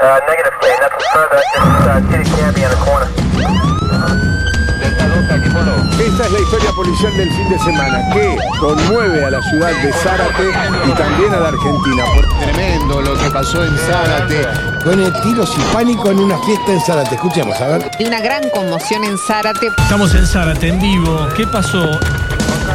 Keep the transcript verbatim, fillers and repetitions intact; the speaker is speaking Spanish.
Uh, negative, K. Nothing further. Just uh, Titty Canby on the corner. Esta es la historia policial del fin de semana que conmueve a la ciudad de Zárate y también a la Argentina. Tremendo lo que pasó en Zárate. Pone tiros y pánico en una fiesta en Zárate. Escuchemos, a ver. Una gran conmoción en Zárate. Estamos en Zárate, en vivo. ¿Qué pasó?